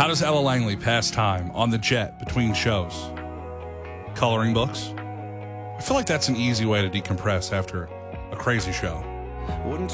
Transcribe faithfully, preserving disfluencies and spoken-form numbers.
How does Ella Langley pass time on the jet between shows? Coloring books? I feel like that's an easy way to decompress after a crazy show.